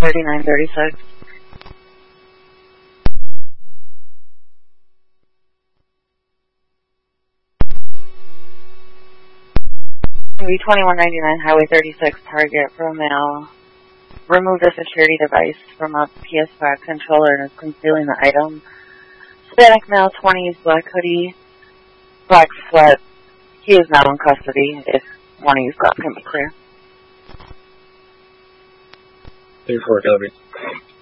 3936. V2199 Highway 36 target Romeo. Remove the security device from a PS5 controller and is concealing the item. Hispanic male, 20s, black hoodie, black sweat. He is now in custody if one of you can be clear. 34 Delby.